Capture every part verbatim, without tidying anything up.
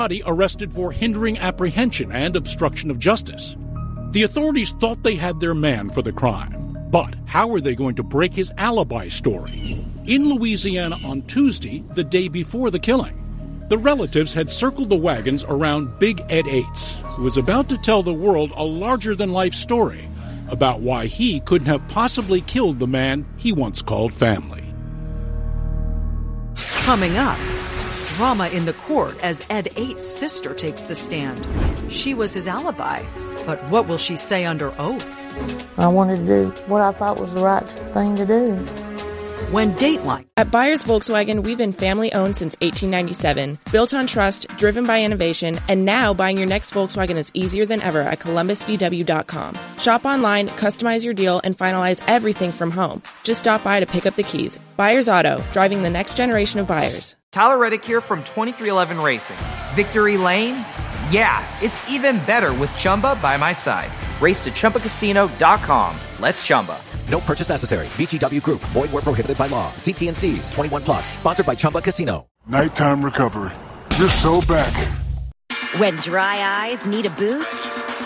Arrested for hindering apprehension and obstruction of justice. The authorities thought they had their man for the crime, but how were they going to break his alibi story? In Louisiana on Tuesday, the day before the killing, the relatives had circled the wagons around Big Ed Ates, who was about to tell the world a larger-than-life story about why he couldn't have possibly killed the man he once called family. Coming up, drama in the court as Ed Ates' sister takes the stand. She was his alibi, but what will she say under oath? I wanted to do what I thought was the right thing to do. When Dateline. At Byers Volkswagen, we've been family-owned since eighteen ninety-seven, built on trust, driven by innovation, and now buying your next Volkswagen is easier than ever at Columbus V W dot com. Shop online, customize your deal, and finalize everything from home. Just stop by to pick up the keys. Byers Auto, driving the next generation of buyers. Tyler Reddick here from twenty-three eleven Racing. Victory Lane? Yeah, it's even better with Chumba by my side. Race to Chumba Casino dot com. Let's Chumba. No purchase necessary. V G W Group. Void where prohibited by law. See T and C's. twenty-one plus. Sponsored by Chumba Casino. Nighttime recovery. You're so back. When dry eyes need a boost.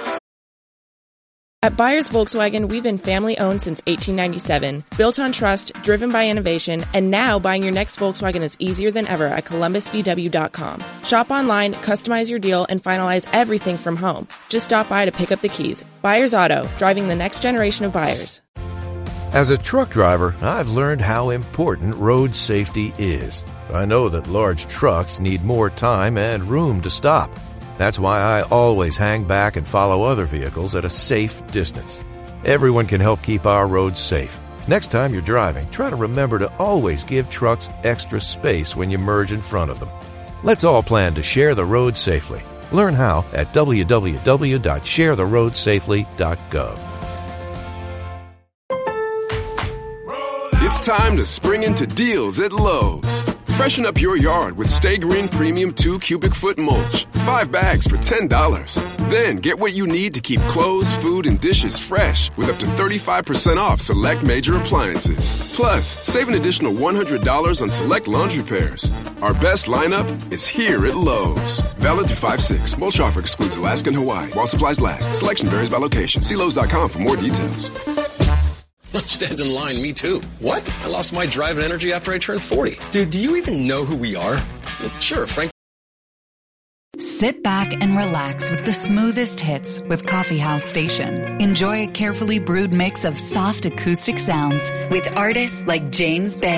At Byers Volkswagen, we've been family-owned since eighteen ninety-seven, built on trust, driven by innovation, and now buying your next Volkswagen is easier than ever at Columbus V W dot com. Shop online, customize your deal, and finalize everything from home. Just stop by to pick up the keys. Byers Auto, driving the next generation of buyers. As a truck driver, I've learned how important road safety is. I know that large trucks need more time and room to stop. That's why I always hang back and follow other vehicles at a safe distance. Everyone can help keep our roads safe. Next time you're driving, try to remember to always give trucks extra space when you merge in front of them. Let's all plan to share the road safely. Learn how at w w w dot share the road safely dot gov. It's time to spring into deals at Lowe's. Freshen up your yard with Stay Green Premium two cubic foot mulch. Five bags for ten dollars. Then get what you need to keep clothes, food, and dishes fresh with up to thirty-five percent off select major appliances. Plus, save an additional one hundred dollars on select laundry pairs. Our best lineup is here at Lowe's. Valid through five six. Mulch offer excludes Alaska and Hawaii while supplies last. Selection varies by location. See Lowe's dot com for more details. Stand in line, me too. What? I lost my drive and energy after I turned forty. Dude, do you even know who we are? Well, sure, Frank. Sit back and relax with the smoothest hits with Coffee House Station. Enjoy a carefully brewed mix of soft acoustic sounds with artists like James Bay,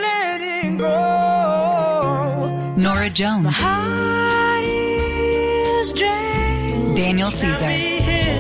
Nora Jones, Daniel Caesar,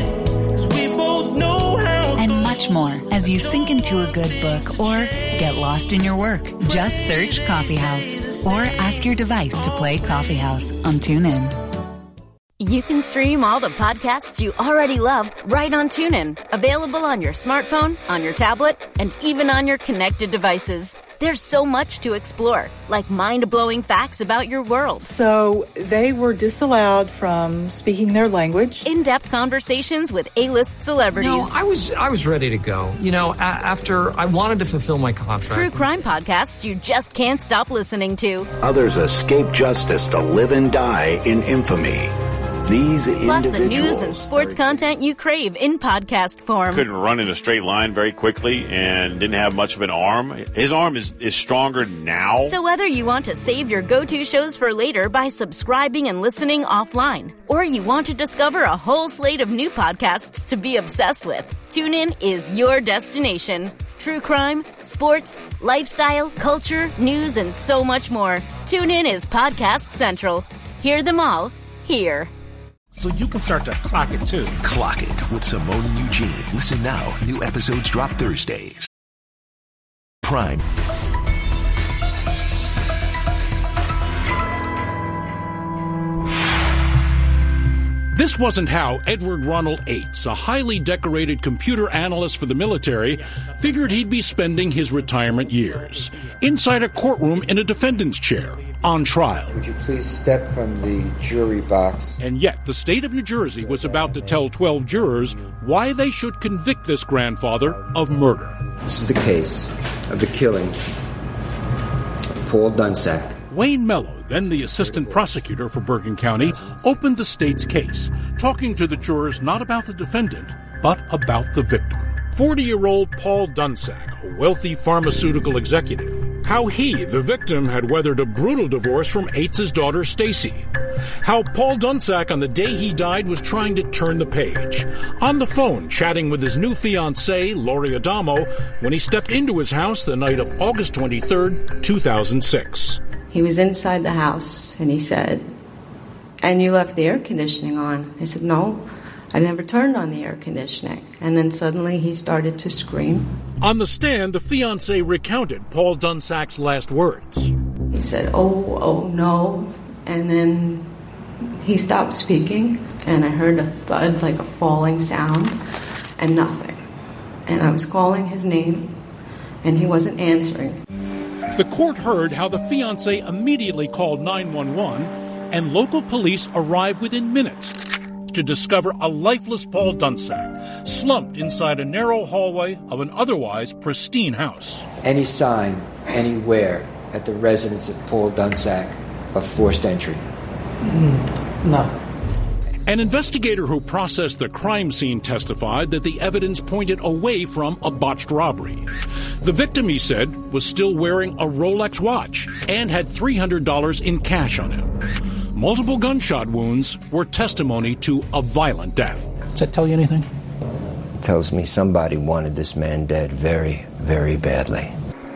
much more as you sink into a good book or get lost in your work. Just search Coffee House or ask your device to play Coffee House on TuneIn. You can stream all the podcasts you already love right on TuneIn. Available on your smartphone, on your tablet, and even on your connected devices. There's so much to explore, like mind-blowing facts about your world. So they were disallowed from speaking their language. In-depth conversations with A-list celebrities. No, I was I was ready to go. You know, a- after I wanted to fulfill my contract. True crime podcasts you just can't stop listening to. Others escape justice to live and die in infamy. These Plus individuals... the news and sports content you crave in podcast form. Couldn't run in a straight line very quickly and didn't have much of an arm. His arm is, is stronger now. So whether you want to save your go-to shows for later by subscribing and listening offline, or you want to discover a whole slate of new podcasts to be obsessed with, TuneIn is your destination. True crime, sports, lifestyle, culture, news, and so much more. TuneIn is Podcast Central. Hear them all here. So you can start to clock it, too. Clock it with Simone and Eugene. Listen now. New episodes drop Thursdays. Prime. This wasn't how Edward Ronald Ates, a highly decorated computer analyst for the military, figured he'd be spending his retirement years. Inside a courtroom in a defendant's chair, on trial. Would you please step from the jury box? And yet, the state of New Jersey was about to tell twelve jurors why they should convict this grandfather of murder. This is the case of the killing of Paul Dunsack. Wayne Mello, then the assistant prosecutor for Bergen County, opened the state's case, talking to the jurors not about the defendant, but about the victim. forty-year-old Paul Dunsack, a wealthy pharmaceutical executive. How he, the victim, had weathered a brutal divorce from Aitz's daughter, Stacy. How Paul Dunsack, on the day he died, was trying to turn the page. On the phone, chatting with his new fiancée, Lori Adamo, when he stepped into his house the night of August twenty-third, two thousand six. He was inside the house, and he said, "And you left the air conditioning on?" I said, "No, I never turned on the air conditioning." And then suddenly he started to scream. On the stand, the fiancé recounted Paul Dunsack's last words. He said, "Oh, oh, no." And then he stopped speaking, and I heard a thud, like a falling sound, and nothing. And I was calling his name, and he wasn't answering. The court heard how the fiancé immediately called nine one one, and local police arrived within minutes to discover a lifeless Paul Dunsack, slumped inside a narrow hallway of an otherwise pristine house. Any sign anywhere at the residence of Paul Dunsack of forced entry? Mm, no. An investigator who processed the crime scene testified that the evidence pointed away from a botched robbery. The victim, he said, was still wearing a Rolex watch and had three hundred dollars in cash on him. Multiple gunshot wounds were testimony to a violent death. Does that tell you anything? It tells me somebody wanted this man dead very, very badly.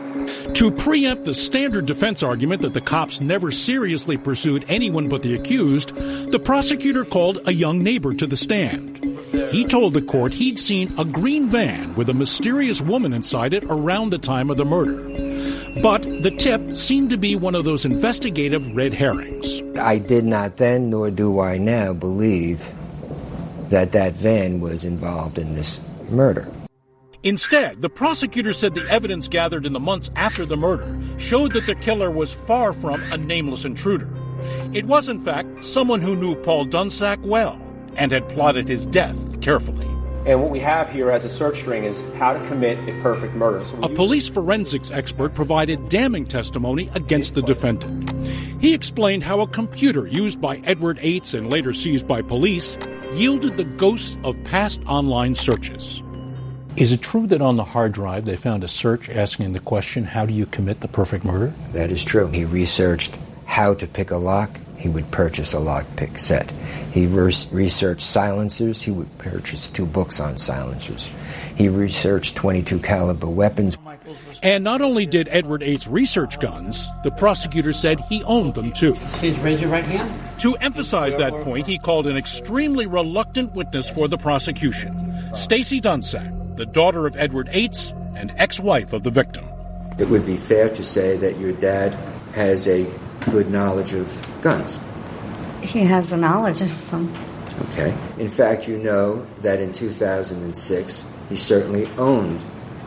To preempt the standard defense argument that the cops never seriously pursued anyone but the accused, the prosecutor called a young neighbor to the stand. He told the court he'd seen a green van with a mysterious woman inside it around the time of the murder. But the tip seemed to be one of those investigative red herrings. I did not then, nor do I now, believe that that van was involved in this murder. Instead, the prosecutor said the evidence gathered in the months after the murder showed that the killer was far from a nameless intruder. It was, in fact, someone who knew Paul Dunsack well and had plotted his death carefully. And what we have here as a search string is how to commit a perfect murder. So a police forensics expert provided damning testimony against the defendant. He explained how a computer used by Edward Aitz and later seized by police yielded the ghosts of past online searches. Is it true that on the hard drive they found a search asking the question, how do you commit the perfect murder? That is true. He researched how to pick a lock. He would purchase a lockpick set. He re- researched silencers. He would purchase two books on silencers. He researched twenty-two caliber weapons. And not only did Edward Aitz research guns, the prosecutor said he owned them too. Please raise your right hand. To emphasize that point, he called an extremely reluctant witness for the prosecution, Stacy Dunsack, the daughter of Edward Aitz and ex-wife of the victim. It would be fair to say that your dad has a good knowledge of guns. He has the knowledge of them. Okay. In fact, you know that in two thousand six, he certainly owned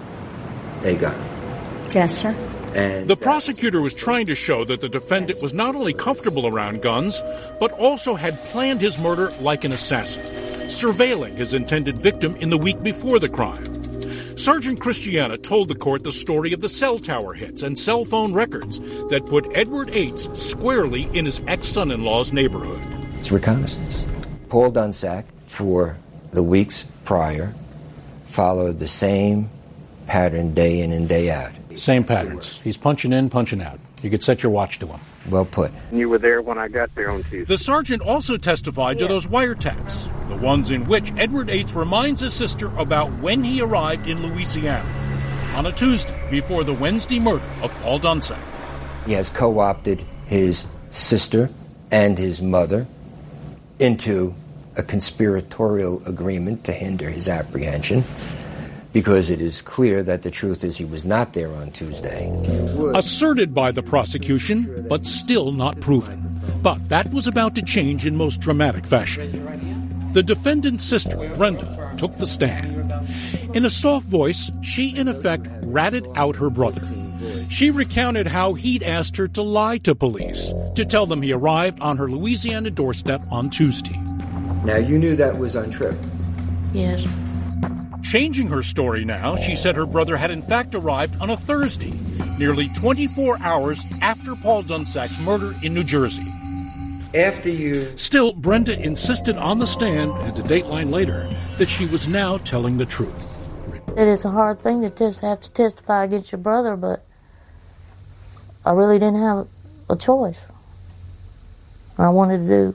a gun. Yes, sir. And the prosecutor was trying to show that the defendant was not only comfortable around guns, but also had planned his murder like an assassin, surveilling his intended victim in the week before the crime. Sergeant Christiana told the court the story of the cell tower hits and cell phone records that put Edward Aitz squarely in his ex-son-in-law's neighborhood. It's reconnaissance. Paul Dunsack, for the weeks prior, followed the same pattern day in and day out. Same patterns. He's punching in, punching out. You could set your watch to him. Well put. You were there when I got there on Tuesday. The sergeant also testified to those wiretaps, the ones in which Edward Aitz reminds his sister about when he arrived in Louisiana on a Tuesday before the Wednesday murder of Paul Dunsack. He has co-opted his sister and his mother into a conspiratorial agreement to hinder his apprehension, because it is clear that the truth is he was not there on Tuesday. Asserted by the prosecution, but still not proven. But that was about to change in most dramatic fashion. The defendant's sister, Brenda, took the stand. In a soft voice, she in effect ratted out her brother. She recounted how he'd asked her to lie to police, to tell them he arrived on her Louisiana doorstep on Tuesday. Now, you knew that was untrue. Yes. Changing her story now, she said her brother had in fact arrived on a Thursday, nearly twenty-four hours after Paul Dunsack's murder in New Jersey. After you... Still, Brenda insisted on the stand and to Dateline later that she was now telling the truth. It is a hard thing to just have to testify against your brother, but I really didn't have a choice. I wanted to do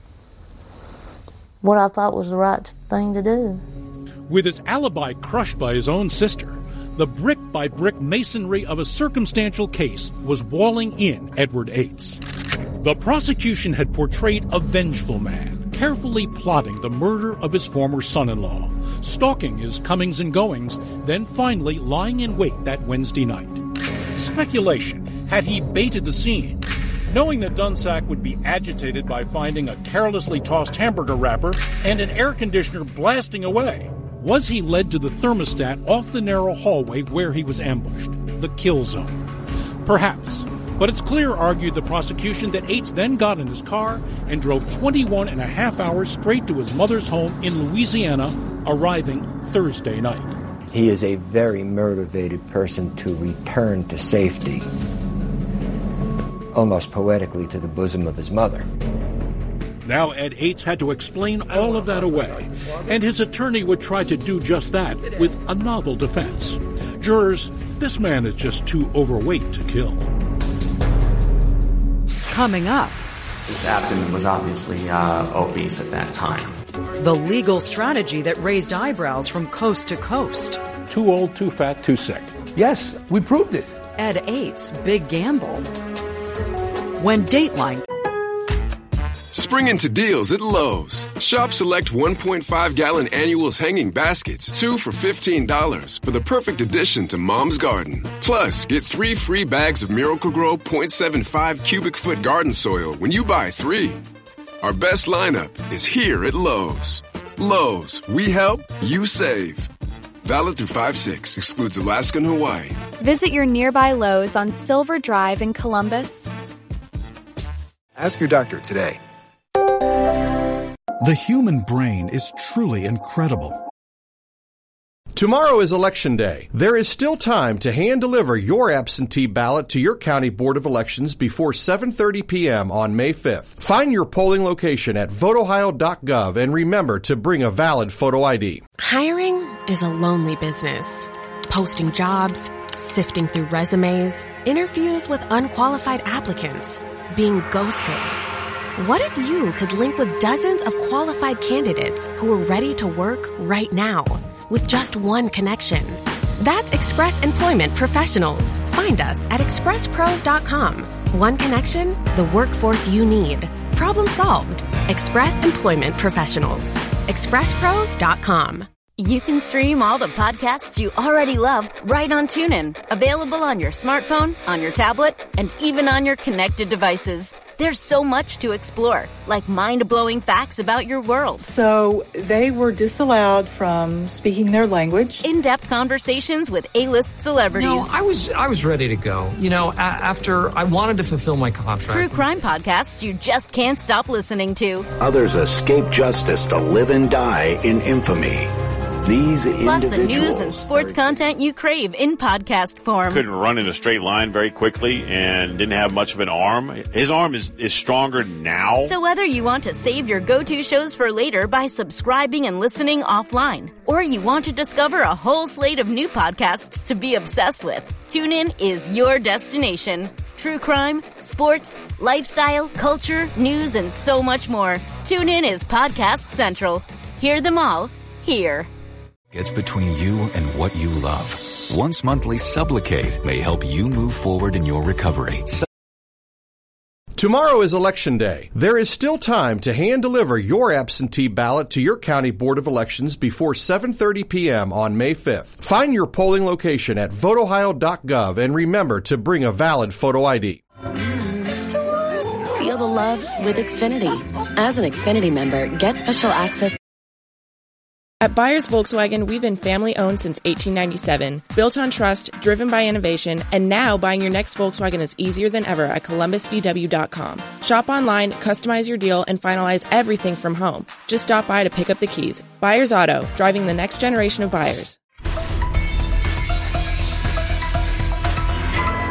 what I thought was the right thing to do. With his alibi crushed by his own sister, the brick-by-brick masonry of a circumstantial case was walling in Edward Yates. The prosecution had portrayed a vengeful man, carefully plotting the murder of his former son-in-law, stalking his comings and goings, then finally lying in wait that Wednesday night. Speculation had he baited the scene, knowing that Dunsack would be agitated by finding a carelessly tossed hamburger wrapper and an air conditioner blasting away. Was he led to the thermostat off the narrow hallway where he was ambushed, the kill zone? Perhaps. But it's clear, argued the prosecution, that Yates then got in his car and drove twenty-one and a half hours straight to his mother's home in Louisiana, arriving Thursday night. He is a very motivated person to return to safety, almost poetically to the bosom of his mother. Now Ed Yates had to explain all of that away, and his attorney would try to do just that with a novel defense. Jurors, this man is just too overweight to kill. Coming up. His abdomen was obviously uh, obese at that time. The legal strategy that raised eyebrows from coast to coast. Too old, too fat, too sick. Yes, we proved it. Ed Yates' big gamble. When Dateline. Spring into deals at Lowe's. Shop select one point five gallon annuals hanging baskets, two for fifteen dollars, for the perfect addition to Mom's Garden. Plus, get three free bags of Miracle-Gro point seven five cubic foot garden soil when you buy three. Our best lineup is here at Lowe's. Lowe's, we help, you save. Valid through five six, excludes Alaska and Hawaii. Visit your nearby Lowe's on Silver Drive in Columbus. Ask your doctor today. The human brain is truly incredible. Tomorrow is Election Day. There is still time to hand-deliver your absentee ballot to your county board of elections before seven thirty p.m. on May fifth. Find your polling location at vote ohio dot gov and remember to bring a valid photo I D. Hiring is a lonely business. Posting jobs, sifting through resumes, interviews with unqualified applicants, being ghosted. What if you could link with dozens of qualified candidates who are ready to work right now with just one connection? That's Express Employment Professionals. Find us at express pros dot com. One connection, the workforce you need. Problem solved. Express Employment Professionals. express pros dot com. You can stream all the podcasts you already love right on TuneIn. Available on your smartphone, on your tablet, and even on your connected devices. There's so much to explore, like mind-blowing facts about your world. So they were disallowed from speaking their language. In-depth conversations with A-list celebrities. No, I was I was ready to go. You know, a- after I wanted to fulfill my contract. True crime podcasts you just can't stop listening to. Others escape justice to live and die in infamy. These Plus individuals... the news and sports content you crave in podcast form. Couldn't run in a straight line very quickly and didn't have much of an arm. His arm is, is stronger now. So whether you want to save your go-to shows for later by subscribing and listening offline, or you want to discover a whole slate of new podcasts to be obsessed with, TuneIn is your destination. True crime, sports, lifestyle, culture, news, and so much more. TuneIn is Podcast Central. Hear them all here. Gets between you and what you love. Once monthly Sublocade may help you move forward in your recovery. Tomorrow is Election Day. There is still time to hand-deliver your absentee ballot to your county board of elections before seven thirty p.m. on May fifth. Find your polling location at vote ohio dot gov and remember to bring a valid photo I D. Feel the love with Xfinity. As an Xfinity member, get special access. At Byers Volkswagen, we've been family-owned since eighteen ninety-seven, built on trust, driven by innovation, and now buying your next Volkswagen is easier than ever at columbus v w dot com. Shop online, customize your deal, and finalize everything from home. Just stop by to pick up the keys. Byers Auto, driving the next generation of buyers.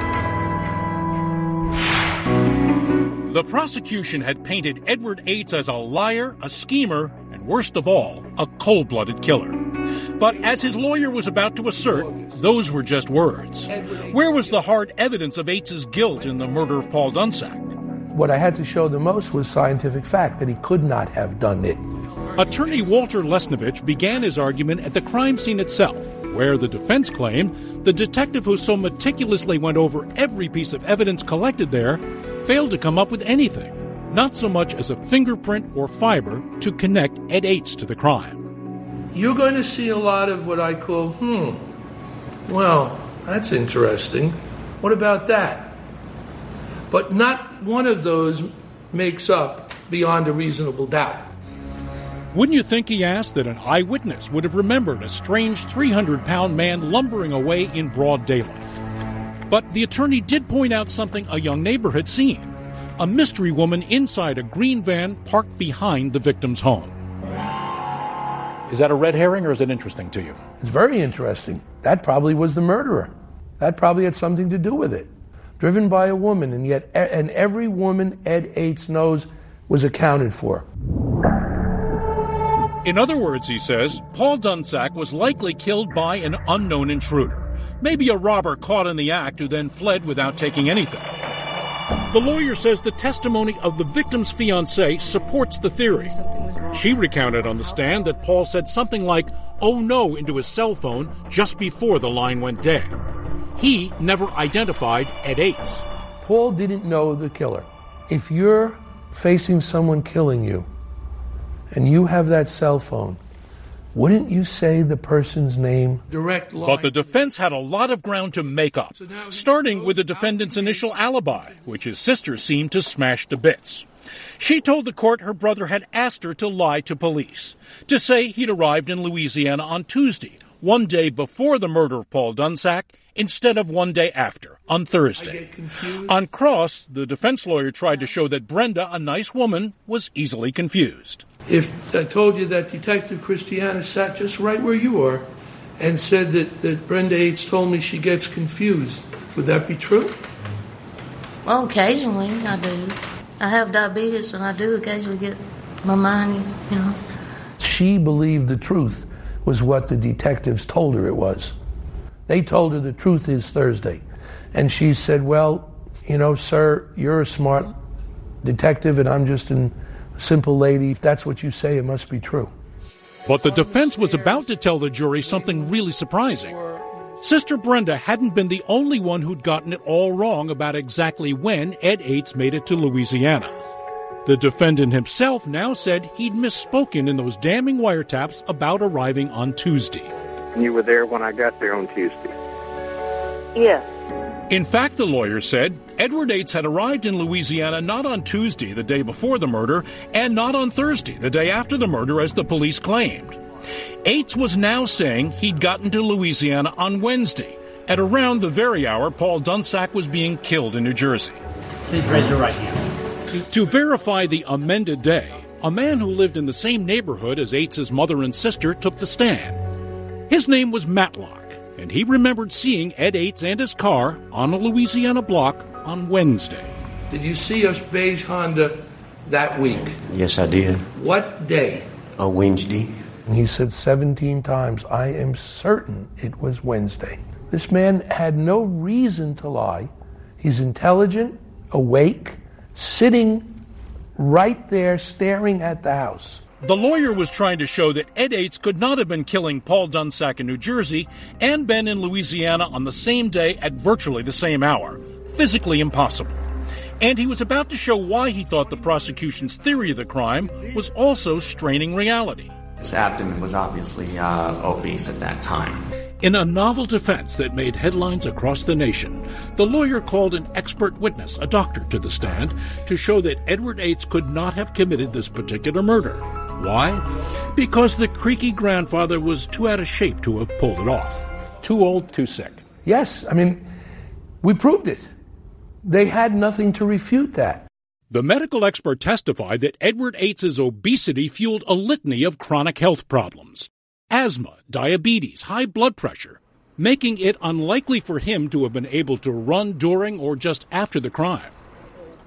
The prosecution had painted Edward Yates as a liar, a schemer, and worst of all, a cold-blooded killer. But as his lawyer was about to assert, those were just words. Where was the hard evidence of Yates' guilt in the murder of Paul Dunsack? What I had to show the most was scientific fact that he could not have done it. Attorney Walter Lesnovich began his argument at the crime scene itself, where the defense claimed the detective who so meticulously went over every piece of evidence collected there failed to come up with anything, not so much as a fingerprint or fiber to connect Ed Yates to the crime. You're going to see a lot of what I call, hmm, well, that's interesting. What about that? But not one of those makes up beyond a reasonable doubt. Wouldn't you think, he asked, that an eyewitness would have remembered a strange three hundred pound man lumbering away in broad daylight? But the attorney did point out something a young neighbor had seen. A mystery woman inside a green van parked behind the victim's home. Is that a red herring or is it interesting to you? It's very interesting. That probably was the murderer. That probably had something to do with it. Driven by a woman, and yet and every woman Ed Yates knows was accounted for. In other words, he says, Paul Dunsack was likely killed by an unknown intruder. Maybe a robber caught in the act who then fled without taking anything. The lawyer says the testimony of the victim's fiancée supports the theory. She recounted on the stand that Paul said something like, "Oh no," into his cell phone just before the line went dead. He never identified Ed Yates. Paul didn't know the killer. If you're facing someone killing you and you have that cell phone, wouldn't you say the person's name? Direct line. But the defense had a lot of ground to make up, starting with the defendant's initial alibi, which his sister seemed to smash to bits. She told the court her brother had asked her to lie to police, to say he'd arrived in Louisiana on Tuesday, one day before the murder of Paul Dunsack, instead of one day after, on Thursday. On cross, the defense lawyer tried to show that Brenda, a nice woman, was easily confused. If I told you that Detective Christiana sat just right where you are and said that, that Brenda Yates told me she gets confused, would that be true? Well, occasionally I do. I have diabetes and I do occasionally get my mind, you know. She believed the truth was what the detectives told her it was. They told her the truth is Thursday. And she said, well, you know, sir, you're a smart detective and I'm just a simple lady. If that's what you say, it must be true. But the defense was about to tell the jury something really surprising. Sister Brenda hadn't been the only one who'd gotten it all wrong about exactly when Ed Yates made it to Louisiana. The defendant himself now said he'd misspoken in those damning wiretaps about arriving on Tuesday. You were there when I got there on Tuesday? Yes. In fact, the lawyer said, Edward Yates had arrived in Louisiana not on Tuesday, the day before the murder, and not on Thursday, the day after the murder, as the police claimed. Yates was now saying he'd gotten to Louisiana on Wednesday, at around the very hour Paul Dunsack was being killed in New Jersey. Please raise your right hand. To verify the amended day, a man who lived in the same neighborhood as Yates' mother and sister took the stand. His name was Matlock, and he remembered seeing Ed Yates and his car on a Louisiana block on Wednesday. Did you see a beige Honda that week? Yes, I did. What day? A Wednesday. And he said seventeen times, I am certain it was Wednesday. This man had no reason to lie. He's intelligent, awake, sitting right there staring at the house. The lawyer was trying to show that Ed Yates could not have been killing Paul Dunsack in New Jersey and been in Louisiana on the same day at virtually the same hour. Physically impossible. And he was about to show why he thought the prosecution's theory of the crime was also straining reality. His abdomen was obviously uh, obese at that time. In a novel defense that made headlines across the nation, the lawyer called an expert witness, a doctor, to the stand to show that Edward Yates could not have committed this particular murder. Why? Because the creaky grandfather was too out of shape to have pulled it off. Too old, too sick. Yes, I mean, we proved it. They had nothing to refute that. The medical expert testified that Edward Yates' obesity fueled a litany of chronic health problems. Asthma, diabetes, high blood pressure, making it unlikely for him to have been able to run during or just after the crime.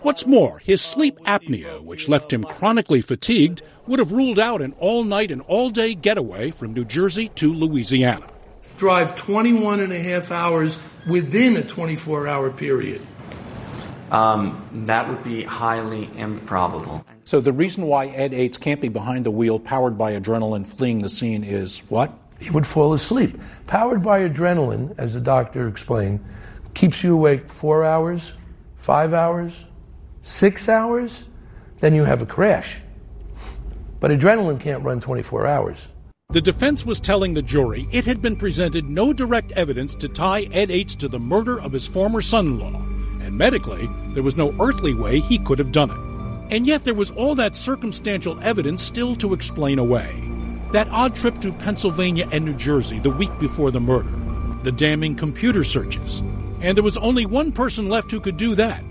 What's more, his sleep apnea, which left him chronically fatigued, would have ruled out an all-night and all-day getaway from New Jersey to Louisiana. Drive twenty-one and a half hours within a twenty-four hour period. Um, that would be highly improbable. So the reason why Ed Ates can't be behind the wheel, powered by adrenaline, fleeing the scene is what? He would fall asleep. Powered by adrenaline, as the doctor explained, keeps you awake four hours, five hours, six hours, then you have a crash. But adrenaline can't run twenty-four hours. The defense was telling the jury it had been presented no direct evidence to tie Ed Ates to the murder of his former son-in-law, and medically, there was no earthly way he could have done it. And yet there was all that circumstantial evidence still to explain away. That odd trip to Pennsylvania and New Jersey the week before the murder, the damning computer searches, and there was only one person left who could do that.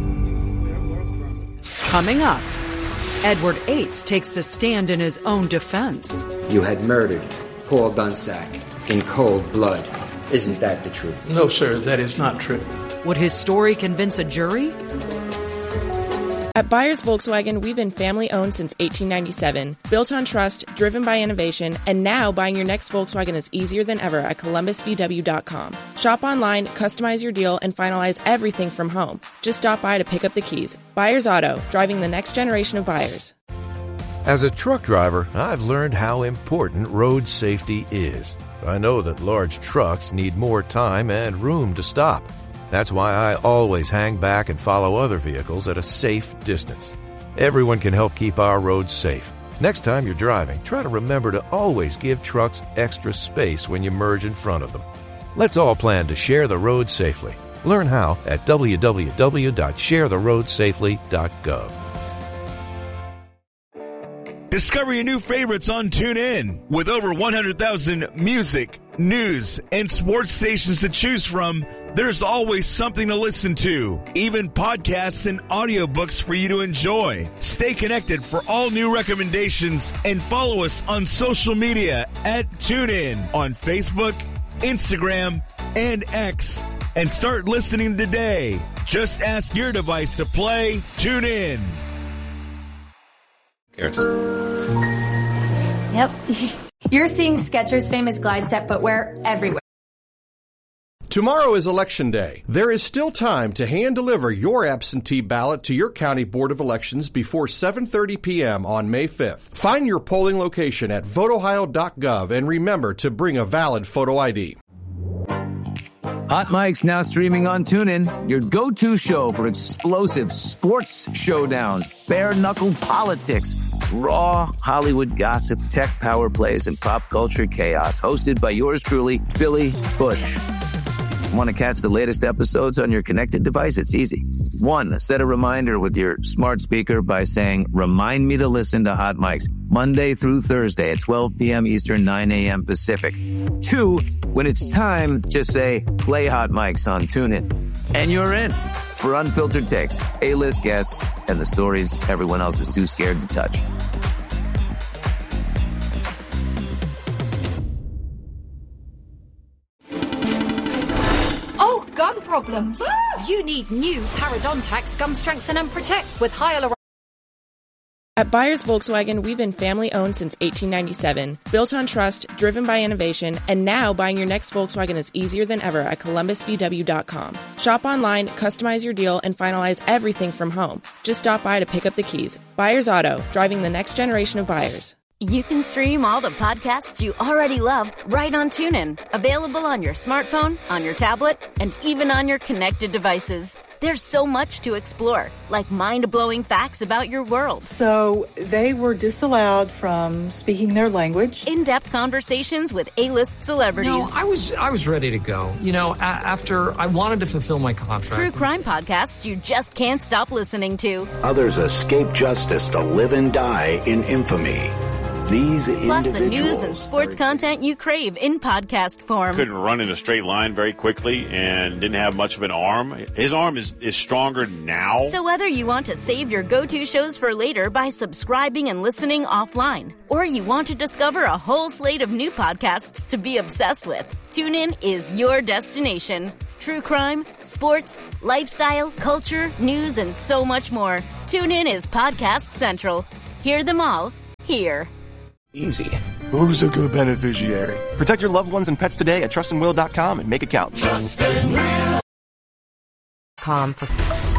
Coming up, Edward Ates takes the stand in his own defense. You had murdered Paul Dunsack in cold blood. Isn't that the truth? No, sir, that is not true. Would his story convince a jury? At Byers Volkswagen, we've been family-owned since eighteen ninety-seven, built on trust, driven by innovation, and now buying your next Volkswagen is easier than ever at Columbus V W dot com. Shop online, customize your deal, and finalize everything from home. Just stop by to pick up the keys. Byers Auto, driving the next generation of buyers. As a truck driver, I've learned how important road safety is. I know that large trucks need more time and room to stop. That's why I always hang back and follow other vehicles at a safe distance. Everyone can help keep our roads safe. Next time you're driving, try to remember to always give trucks extra space when you merge in front of them. Let's all plan to share the road safely. Learn how at w w w dot share the road safely dot gov. Discover your new favorites on TuneIn. With over one hundred thousand music, news, and sports stations to choose from, there's always something to listen to, even podcasts and audiobooks for you to enjoy. Stay connected for all new recommendations and follow us on social media at TuneIn on Facebook, Instagram, and X. And start listening today. Just ask your device to play TuneIn. Yep. You're seeing Skechers famous glide step footwear everywhere. Tomorrow is Election Day. There is still time to hand-deliver your absentee ballot to your County Board of Elections before seven thirty p.m. on May fifth. Find your polling location at vote ohio dot gov and remember to bring a valid photo I D. Hot Mic's now streaming on TuneIn, your go-to show for explosive sports showdowns, bare-knuckle politics, raw Hollywood gossip, tech power plays, and pop culture chaos. Hosted by yours truly, Billy Bush. Want to catch the latest episodes on your connected device? It's easy. One, set a reminder with your smart speaker by saying, remind me to listen to Hot Mics Monday through Thursday at twelve p.m. Eastern, nine a.m. Pacific. Two, when it's time, just say, play Hot Mics on TuneIn. And you're in for unfiltered takes, A-list guests, and the stories everyone else is too scared to touch. Gum problems. You need new Parodontax Gum Strengthen and Protect with hyaluronic. At Byers Volkswagen, we've been family-owned since eighteen ninety-seven, built on trust, driven by innovation, and now buying your next Volkswagen is easier than ever at Columbus V W dot com. Shop online, customize your deal, and finalize everything from home. Just stop by to pick up the keys. Byers Auto, driving the next generation of buyers. You can stream all the podcasts you already love right on TuneIn. Available on your smartphone, on your tablet, and even on your connected devices. There's so much to explore, like mind-blowing facts about your world. So they were disallowed from speaking their language. In-depth conversations with A-list celebrities. No, I was I was ready to go. You know, a- after I wanted to fulfill my contract. True crime podcasts you just can't stop listening to. Others escape justice to live and die in infamy. These Plus individuals. the news and sports content you crave in podcast form. Couldn't run in a straight line very quickly and didn't have much of an arm. His arm is, is stronger now. So whether you want to save your go-to shows for later by subscribing and listening offline, or you want to discover a whole slate of new podcasts to be obsessed with, TuneIn is your destination. True crime, sports, lifestyle, culture, news, and so much more. TuneIn is Podcast Central. Hear them all here. Easy. Who's a good beneficiary? Protect your loved ones and pets today at trust and will dot com and make it count. Trust and Will. Com for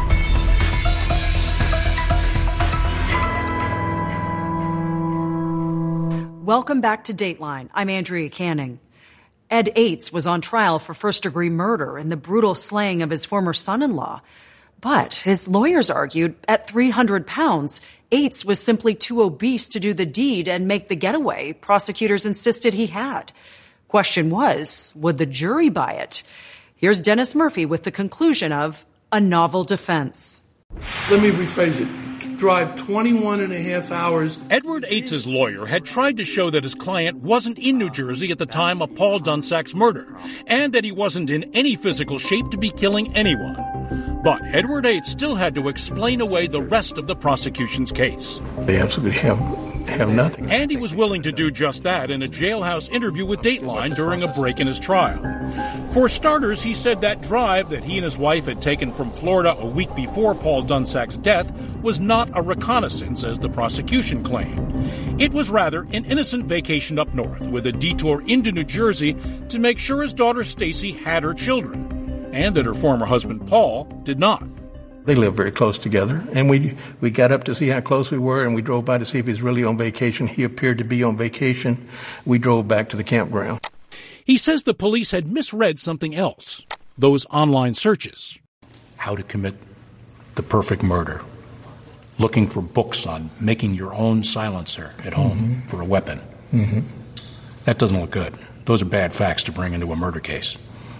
Welcome back to Dateline. I'm Andrea Canning. Ed Ates was on trial for first-degree murder and the brutal slaying of his former son-in-law. But his lawyers argued at three hundred pounds, Ates was simply too obese to do the deed and make the getaway prosecutors insisted he had. Question was, would the jury buy it? Here's Dennis Murphy with the conclusion of a novel defense. Let me rephrase it. Drive twenty-one and a half hours. Edward Ates' lawyer had tried to show that his client wasn't in New Jersey at the time of Paul Dunsac's murder, and that he wasn't in any physical shape to be killing anyone. But Edward Ates still had to explain away the rest of the prosecution's case. They absolutely have, have nothing. And he was willing to do just that in a jailhouse interview with Dateline during a break in his trial. For starters, he said that drive that he and his wife had taken from Florida a week before Paul Dunsac's death was not a reconnaissance, as the prosecution claimed. It was rather an innocent vacation up north with a detour into New Jersey to make sure his daughter Stacy had her children, and that her former husband Paul did not. They lived very close together, and we we got up to see how close we were, and we drove by to see if he was really on vacation. He appeared to be on vacation. We drove back to the campground. He says the police had misread something else, those online searches. How to commit the perfect murder. Looking for books on making your own silencer at home mm-hmm. for a weapon. Mm-hmm. That doesn't look good. Those are bad facts to bring into a murder case.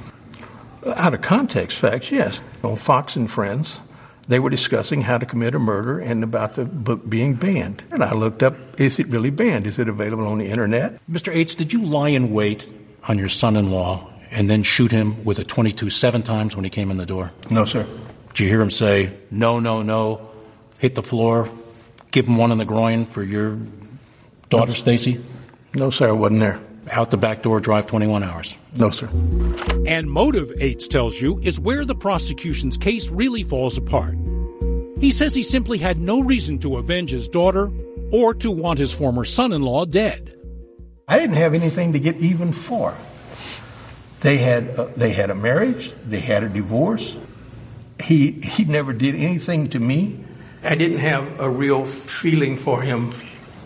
Out of context facts, yes. On Fox and Friends, they were discussing how to commit a murder and about the book being banned. And I looked up, is it really banned? Is it available on the internet? Mister Ates, did you lie in wait on your son-in-law and then shoot him with a twenty-two seven times when he came in the door? No, sir. Did you hear him say, no, no, no, hit the floor, give him one in the groin for your daughter, no. Stacy? No, sir, I wasn't there. Out the back door, drive twenty-one hours? No, sir. And motive, Ates tells you, is where the prosecution's case really falls apart. He says he simply had no reason to avenge his daughter or to want his former son-in-law dead. I didn't have anything to get even for. They had uh, they had a marriage. They had a divorce. He he never did anything to me. I didn't have a real feeling for him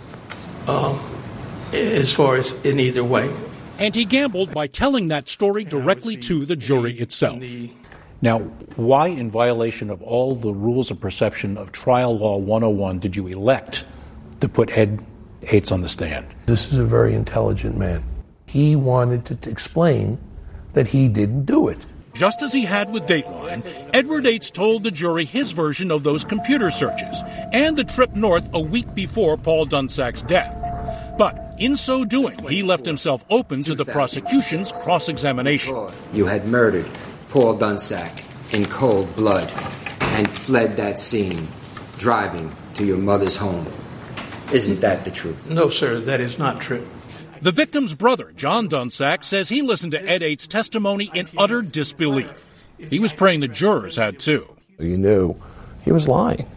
um, as far as in either way. And he gambled by telling that story directly to the jury itself. Now, why, in violation of all the rules of perception of Trial Law one oh one, did you elect to put Ed Ates on the stand? This is a very intelligent man. He wanted to t- explain that he didn't do it. Just as he had with Dateline, Edward Ates told the jury his version of those computer searches and the trip north a week before Paul Dunsac's death. But in so doing, he left himself open to the prosecution's cross-examination. You had murdered Paul Dunsack in cold blood and fled that scene, driving to your mother's home. Isn't that the truth? No, sir, that is not true. The victim's brother, John Dunsack, says he listened to Ed Ates' testimony in utter disbelief. He was praying the jurors had too. You knew he was lying.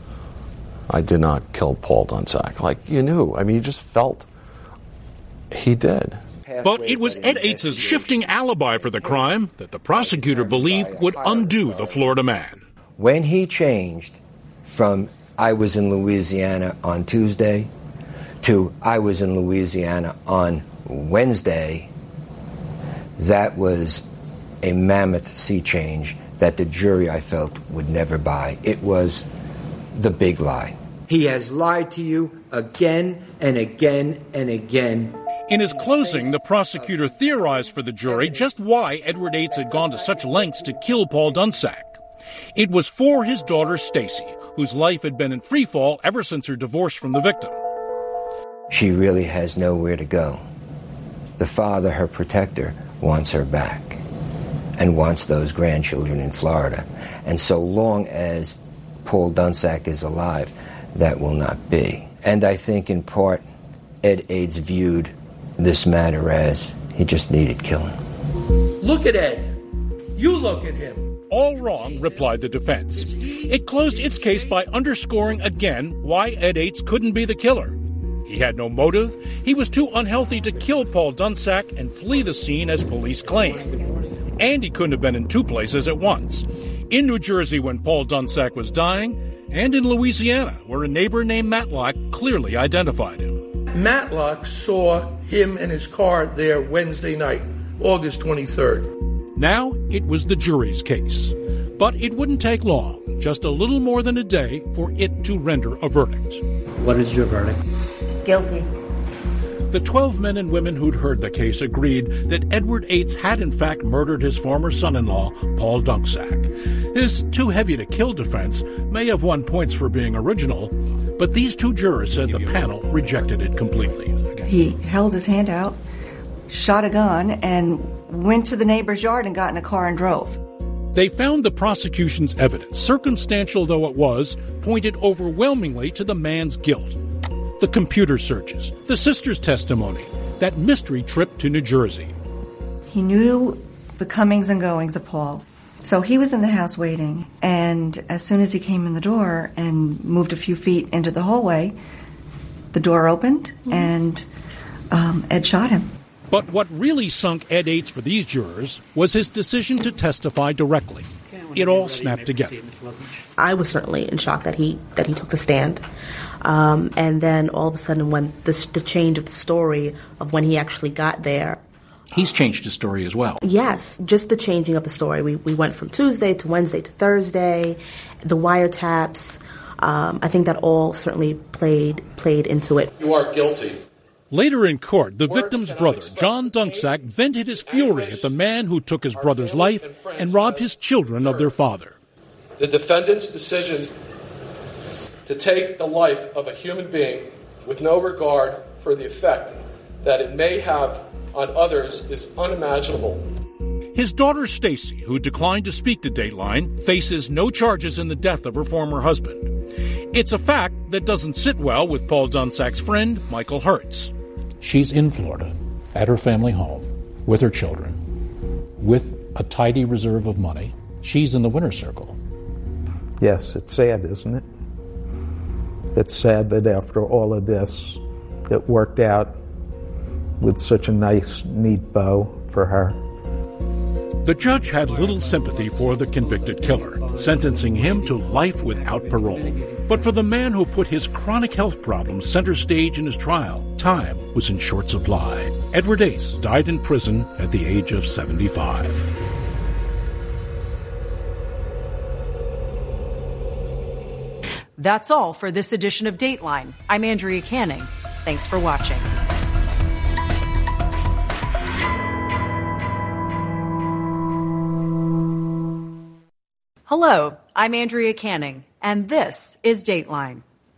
I did not kill Paul Dunsack. Like, you knew. I mean, you just felt he did. But it was Ed Ates' shifting alibi for the crime that the prosecutor believed would undo the Florida man. When he changed from I was in Louisiana on Tuesday to I was in Louisiana on Wednesday, that was a mammoth sea change that the jury, I felt, would never buy. It was the big lie. He has lied to you again and again and again. In his closing, the prosecutor theorized for the jury just why Edward Ates had gone to such lengths to kill Paul Dunsack. It was for his daughter Stacy, whose life had been in freefall ever since her divorce from the victim. She really has nowhere to go. The father, her protector, wants her back and wants those grandchildren in Florida. And so long as Paul Dunsack is alive, that will not be. And I think in part, Ed Ates viewed this matter as he just needed killing. Look at Ed. You look at him. All wrong, replied the defense. It closed its case by underscoring again why Ed Ates couldn't be the killer. He had no motive. He was too unhealthy to kill Paul Dunsack and flee the scene as police claimed. And he couldn't have been in two places at once. In New Jersey when Paul Dunsack was dying, and in Louisiana where a neighbor named Matlock clearly identified him. Matlock saw him and his car there Wednesday night, August twenty-third. Now it was the jury's case. But it wouldn't take long, just a little more than a day, for it to render a verdict. What is your verdict? Guilty. The twelve men and women who'd heard the case agreed that Edward Ates had in fact murdered his former son-in-law, Paul Dunsack. His too-heavy-to-kill defense may have won points for being original, but these two jurors said the panel rejected it completely. He held his hand out, shot a gun, and went to the neighbor's yard and got in a car and drove. They found the prosecution's evidence, circumstantial though it was, pointed overwhelmingly to the man's guilt. The computer searches, the sister's testimony, that mystery trip to New Jersey. He knew the comings and goings of Paul. So he was in the house waiting, and as soon as he came in the door and moved a few feet into the hallway, the door opened, mm-hmm. and um, Ed shot him. But what really sunk Ed Ates for these jurors was his decision to testify directly. It all snapped together. I was certainly in shock that he that he took the stand. Um, and then all of a sudden, when the, the change of the story of when he actually got there. He's changed his story as well. Yes, just the changing of the story. We we went from Tuesday to Wednesday to Thursday, the wiretaps. Um, I think that all certainly played played into it. You are guilty. Later in court, the victim's brother, John Dunsack, vented his fury at the man who took his brother's life and robbed his children of their father. The defendant's decision to take the life of a human being with no regard for the effect that it may have on others is unimaginable. His daughter Stacy, who declined to speak to Dateline, faces no charges in the death of her former husband. It's a fact that doesn't sit well with Paul Dunsack's friend, Michael Hertz. She's in Florida, at her family home, with her children, with a tidy reserve of money. She's in the winner's circle. Yes, it's sad, isn't it? It's sad that after all of this, it worked out with such a nice, neat bow for her. The judge had little sympathy for the convicted killer, sentencing him to life without parole. But for the man who put his chronic health problems center stage in his trial, time was in short supply. Edward Ates died in prison at the age of seventy-five. That's all for this edition of Dateline. I'm Andrea Canning. Thanks for watching. Hello, I'm Andrea Canning, and this is Dateline.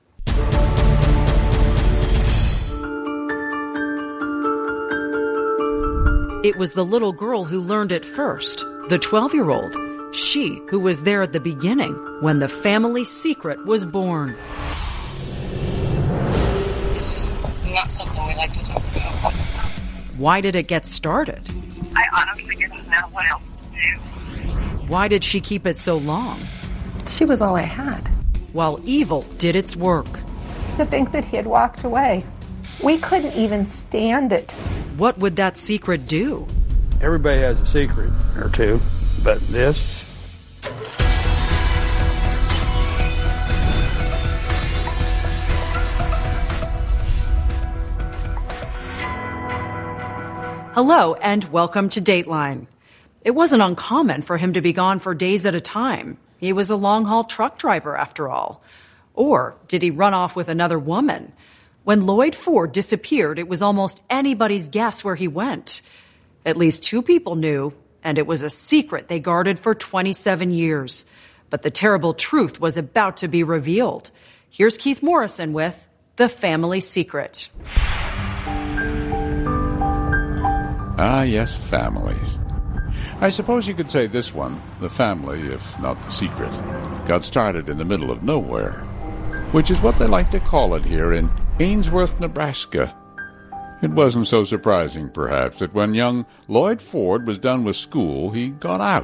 It was the little girl who learned it first, the twelve-year-old. She who was there at the beginning when the family secret was born. Not something we like to talk about. Why did it get started? I honestly didn't know what else to do. Why did she keep it so long? She was all I had. While evil did its work. To think that he had walked away. We couldn't even stand it. What would that secret do? Everybody has a secret or two, but this... Hello, and welcome to Dateline. It wasn't uncommon for him to be gone for days at a time. He was a long-haul truck driver, after all. Or did he run off with another woman? When Lloyd Ford disappeared, it was almost anybody's guess where he went. At least two people knew, and it was a secret they guarded for twenty-seven years. But the terrible truth was about to be revealed. Here's Keith Morrison with The Family Secret. Ah, yes, families. I suppose you could say this one, the family, if not the secret, got started in the middle of nowhere, which is what they like to call it here in Ainsworth, Nebraska. It wasn't so surprising, perhaps, that when young Lloyd Ford was done with school, he got out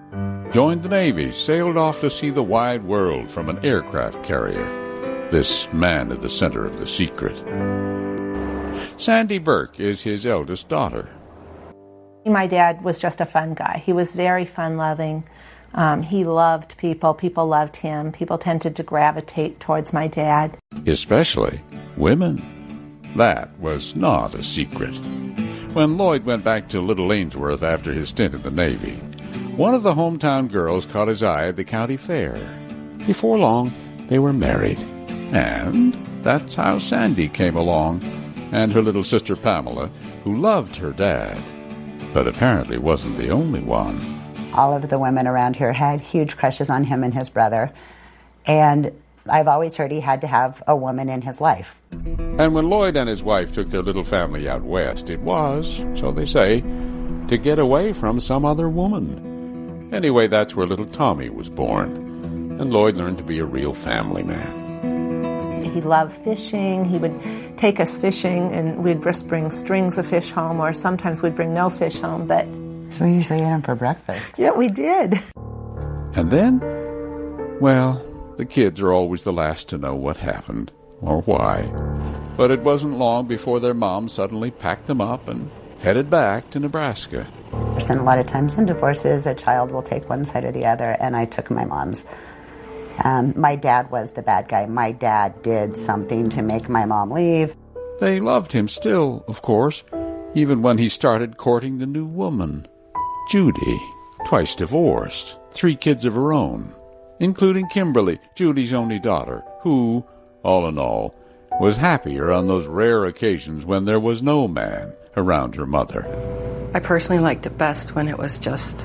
Joined the Navy, sailed off to see the wide world from an aircraft carrier. This man at the center of the secret. Sandy Burke is his eldest daughter. My dad was just a fun guy. He was very fun-loving. Um, he loved people. People loved him. People tended to gravitate towards my dad. Especially women. That was not a secret. When Lloyd went back to Little Ainsworth after his stint in the Navy, one of the hometown girls caught his eye at the county fair. Before long, they were married. And that's how Sandy came along, and her little sister Pamela, who loved her dad, but apparently wasn't the only one. All of the women around here had huge crushes on him and his brother, and I've always heard he had to have a woman in his life. And when Lloyd and his wife took their little family out west, it was, so they say, to get away from some other woman. Anyway, that's where little Tommy was born, and Lloyd learned to be a real family man. He loved fishing. He would take us fishing, and we'd just bring strings of fish home, or sometimes we'd bring no fish home, but... So we usually ate them for breakfast. Yeah, we did. And then, well, the kids are always the last to know what happened, or why. But it wasn't long before their mom suddenly packed them up and headed back to Nebraska. And a lot of times in divorces, a child will take one side or the other, and I took my mom's. Um, my dad was the bad guy. My dad did something to make my mom leave. They loved him still, of course, even when he started courting the new woman, Judy, twice divorced, three kids of her own, including Kimberly, Judy's only daughter, who, all in all, was happier on those rare occasions when there was no man around her mother. I personally liked it best when it was just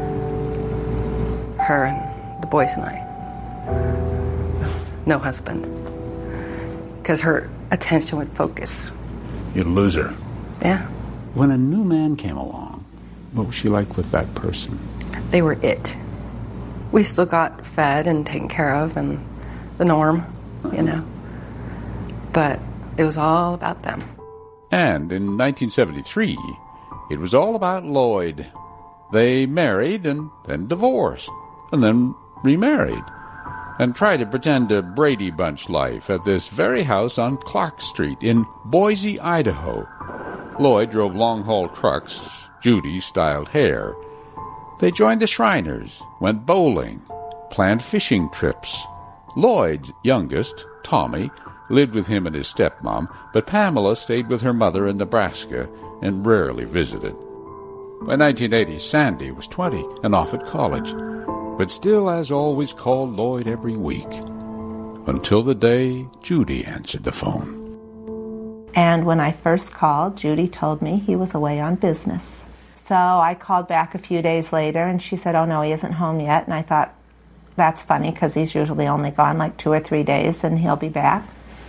her and the boys and I. No husband. Because her attention would focus. You'd lose her. Yeah. When a new man came along, what was she like with that person? They were it. We still got fed and taken care of and the norm, you know. But it was all about them. And in nineteen seventy-three, it was all about Lloyd. They married and then divorced and then remarried and tried to pretend a Brady Bunch life at this very house on Clark Street in Boise, Idaho. Lloyd drove long-haul trucks. Judy styled hair. They joined the Shriners, went bowling, planned fishing trips. Lloyd's youngest, Tommy, lived with him and his stepmom, but Pamela stayed with her mother in Nebraska and rarely visited. By nineteen eighty, Sandy was twenty and off at college, but still, as always, called Lloyd every week, until the day Judy answered the phone. And when I first called, Judy told me he was away on business. So I called back a few days later, and she said, oh, no, he isn't home yet. And I thought, that's funny, because he's usually only gone like two or three days, and he'll be back.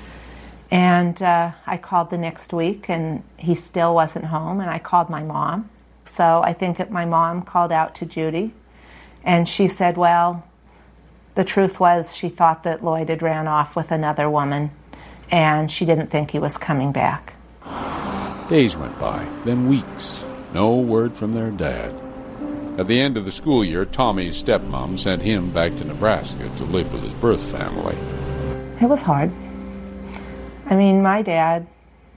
And uh, I called the next week, and he still wasn't home, and I called my mom. So I think that my mom called out to Judy, and she said, well, the truth was she thought that Lloyd had ran off with another woman, and she didn't think he was coming back. Days went by, then weeks. No word from their dad. At the end of the school year, Tommy's stepmom sent him back to Nebraska to live with his birth family. It was hard. I mean, my dad,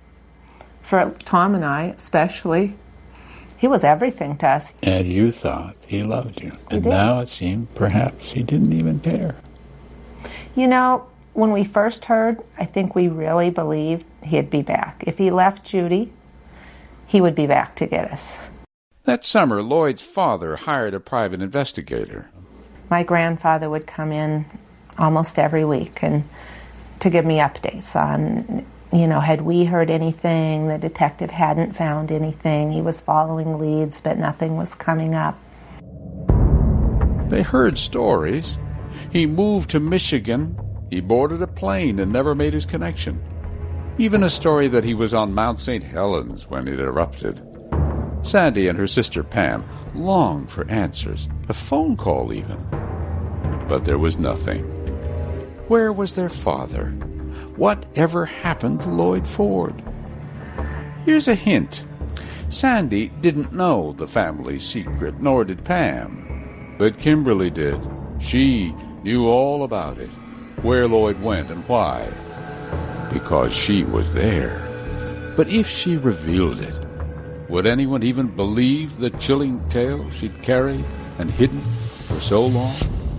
for Tom and I especially, he was everything to us. And you thought he loved you. He and did. Now it seemed perhaps he didn't even care. You know, when we first heard, I think we really believed he'd be back. If he left Judy, he would be back to get us. That summer, Lloyd's father hired a private investigator. My grandfather would come in almost every week and to give me updates on, you know, had we heard anything? The detective hadn't found anything. He was following leads, but nothing was coming up. They heard stories. He moved to Michigan. He boarded a plane and never made his connection. Even a story that he was on Mount Saint Helens when it erupted. Sandy and her sister Pam longed for answers, a phone call even. But there was nothing. Where was their father? What ever happened to Lloyd Ford? Here's a hint. Sandy didn't know the family's secret, nor did Pam. But Kimberly did. She knew all about it, where Lloyd went and why. Because she was there. But if she revealed it, would anyone even believe the chilling tale she'd carried and hidden for so long?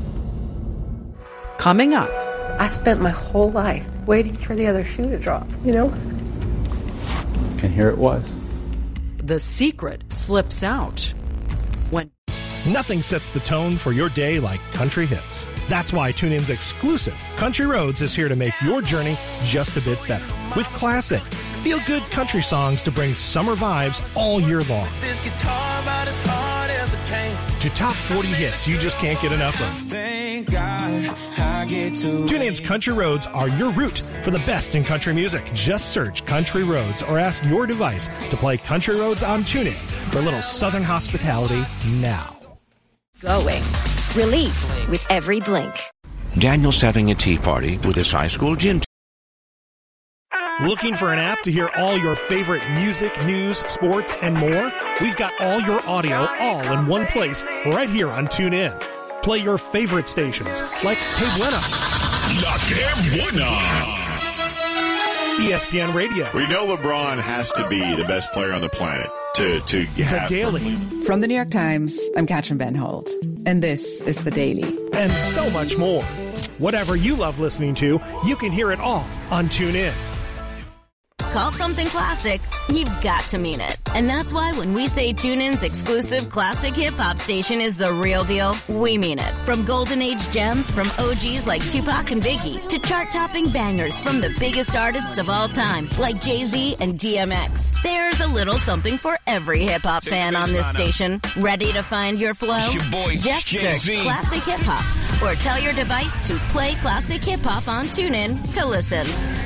Coming up. I spent my whole life waiting for the other shoe to drop, you know? And here it was. The secret slips out when... Nothing sets the tone for your day like country hits. That's why TuneIn's exclusive Country Roads is here to make your journey just a bit better. With classic, feel-good country songs to bring summer vibes all year long. This guitar about as hard as it came. To top forty hits you just can't get enough of. Thank God I get to. TuneIn's Country Roads are your route for the best in country music. Just search Country Roads or ask your device to play Country Roads on TuneIn for a little southern hospitality now. Going. Relief with every blink. Daniel's having a tea party with his high school gym. Looking for an app to hear all your favorite music, news, sports, and more? We've got all your audio all in one place right here on TuneIn. Play your favorite stations like Que Buena, La Que Buena, E S P N Radio. We know LeBron has to be the best player on the planet to, to have... The Daily. From the New York Times, I'm Katrin Ben Holt, and this is The Daily. And so much more. Whatever you love listening to, you can hear it all on TuneIn. Call something classic, you've got to mean it. And that's why when we say TuneIn's exclusive classic hip-hop station is the real deal, we mean it. From golden age gems from O Gs like Tupac and Biggie to chart-topping bangers from the biggest artists of all time like Jay-Z and D M X. There's a little something for every hip-hop fan on this station. Ready to find your flow? It's your boy, Just Jay-Z. search Classic Hip-Hop or tell your device to play Classic Hip-Hop on TuneIn to listen.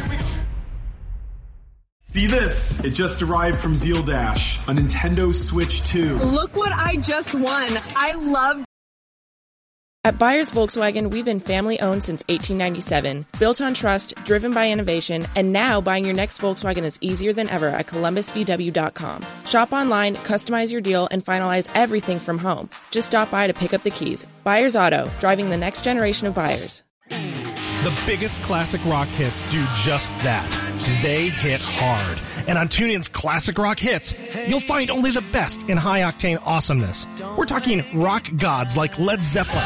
See this? It just arrived from Deal Dash, a Nintendo Switch two. Look what I just won. I love. At Byers Volkswagen, we've been family owned since eighteen ninety-seven, built on trust, driven by innovation, and now buying your next Volkswagen is easier than ever at columbus v w dot com. Shop online, customize your deal, and finalize everything from home. Just stop by to pick up the keys. Byers Auto, driving the next generation of buyers. The biggest classic rock hits do just that. They hit hard. And on TuneIn's Classic Rock Hits, you'll find only the best in high-octane awesomeness. We're talking rock gods like Led Zeppelin,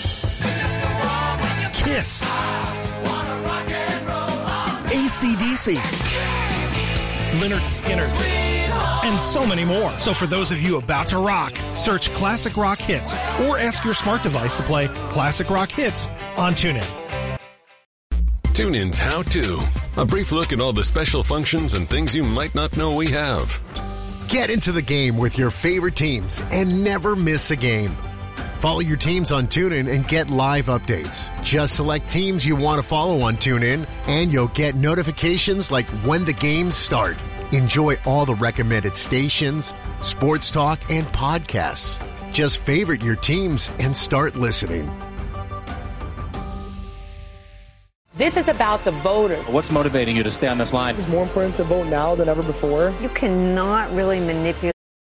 Kiss, A C D C, Lynyrd Skynyrd, and so many more. So for those of you about to rock, search Classic Rock Hits or ask your smart device to play Classic Rock Hits on TuneIn. TuneIn's How To. A brief look at all the special functions and things you might not know we have. Get into the game with your favorite teams and never miss a game. Follow your teams on TuneIn and get live updates. Just select teams you want to follow on TuneIn and you'll get notifications like when the games start. Enjoy all the recommended stations, sports talk, and podcasts. Just favorite your teams and start listening. This is about the voters. What's motivating you to stay on this line? It's more important to vote now than ever before. You cannot really manipulate.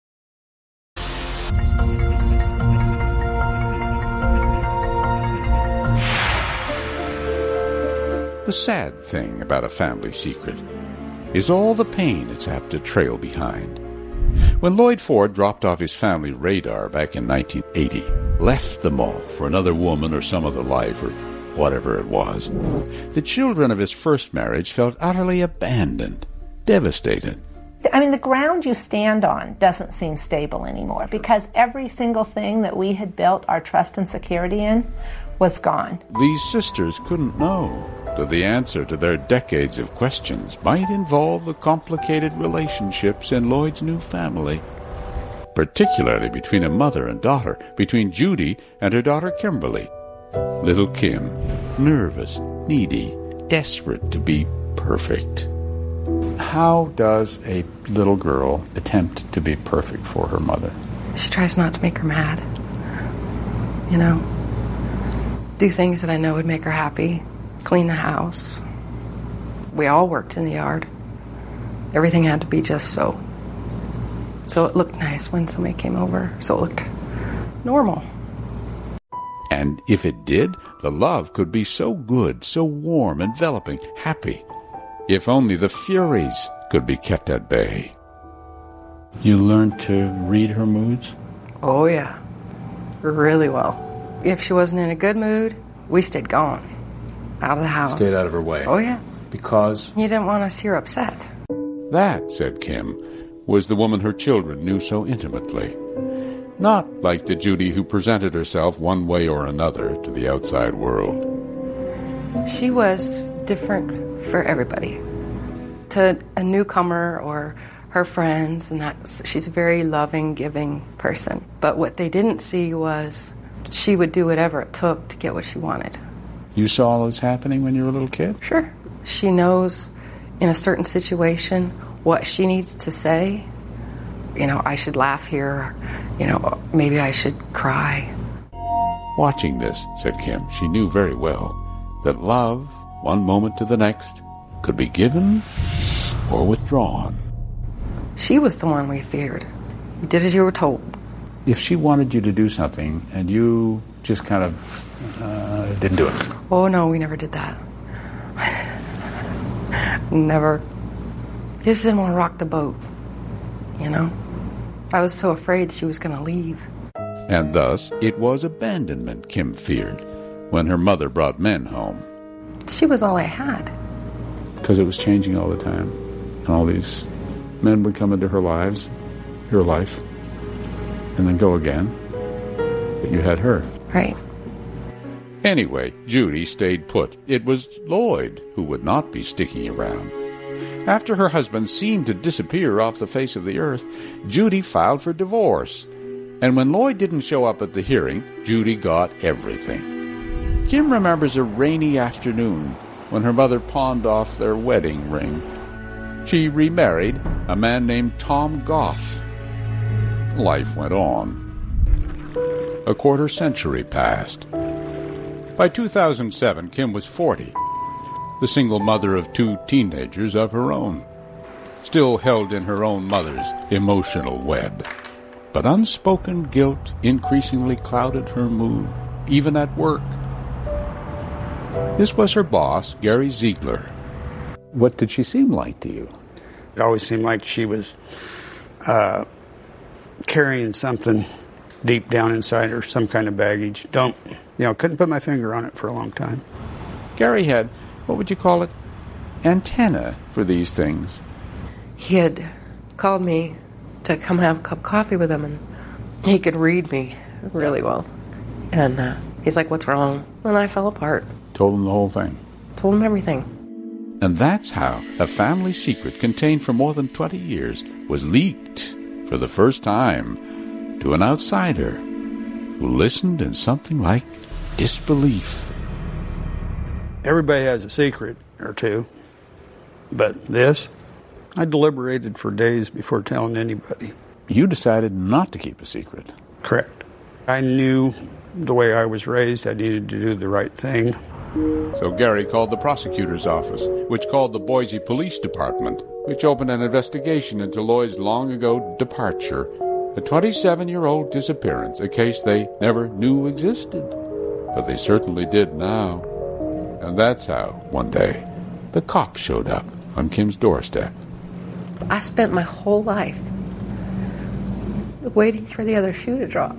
The sad thing about a family secret is all the pain it's apt to trail behind. When Lloyd Ford dropped off his family radar back in nineteen eighty, left them all for another woman or some other life or whatever it was, the children of his first marriage felt utterly abandoned, devastated. I mean, the ground you stand on doesn't seem stable anymore because every single thing that we had built our trust and security in was gone. These sisters couldn't know that the answer to their decades of questions might involve the complicated relationships in Lloyd's new family, particularly between a mother and daughter, between Judy and her daughter Kimberly. Little Kim, nervous, needy, desperate to be perfect. How does a little girl attempt to be perfect for her mother? She tries not to make her mad. You know, do things that I know would make her happy. Clean the house. We all worked in the yard. Everything had to be just so. So it looked nice when somebody came over. So it looked normal. And if it did, the love could be so good, so warm, enveloping, happy. If only the Furies could be kept at bay. You learned to read her moods? Oh, yeah. Really well. If she wasn't in a good mood, we stayed gone. Out of the house. Stayed out of her way. Oh, yeah. Because? You didn't want to see her upset. That, said Kim, was the woman her children knew so intimately. Not like the Judy who presented herself one way or another to the outside world. She was different for everybody. To a newcomer or her friends, and that she's a very loving, giving person. But what they didn't see was she would do whatever it took to get what she wanted. You saw all this happening when you were a little kid? Sure. She knows in a certain situation what she needs to say. You know, I should laugh here. You know, maybe I should cry. Watching this, said Kim, she knew very well that love, one moment to the next, could be given or withdrawn. She was the one we feared. You did as you were told. If she wanted you to do something and you just kind of uh, didn't do it. Oh, no, we never did that. Never. Just didn't want to rock the boat, you know? I was so afraid she was going to leave. And thus, it was abandonment Kim feared when her mother brought men home. She was all I had. Because it was changing all the time. And all these men would come into her lives, her life, and then go again. But you had her. Right. Anyway, Judy stayed put. It was Lloyd who would not be sticking around. After her husband seemed to disappear off the face of the earth, Judy filed for divorce. And when Lloyd didn't show up at the hearing, Judy got everything. Kim remembers a rainy afternoon when her mother pawned off their wedding ring. She remarried a man named Tom Goff. Life went on. A quarter century passed. By two thousand seven, Kim was forty, the single mother of two teenagers of her own, still held in her own mother's emotional web. But unspoken guilt increasingly clouded her mood, even at work. This was her boss, Gary Ziegler. What did she seem like to you? It always seemed like she was uh, carrying something deep down inside her, some kind of baggage. Don't, you know, couldn't put my finger on it for a long time. Gary had, what would you call it, antenna for these things. He had called me to come have a cup of coffee with him, and he could read me really well. And uh, he's like, "What's wrong?" And I fell apart. Told him the whole thing. Told him everything. And that's how a family secret contained for more than twenty years was leaked for the first time to an outsider who listened in something like disbelief. Everybody has a secret or two, but this, I deliberated for days before telling anybody. You decided not to keep a secret. Correct. I knew the way I was raised, I needed to do the right thing. So Gary called the prosecutor's office, which called the Boise Police Department, which opened an investigation into Lloyd's long-ago departure, a twenty-seven-year-old disappearance, a case they never knew existed. But they certainly did now. And that's how, one day, the cops showed up on Kim's doorstep. I spent my whole life waiting for the other shoe to drop.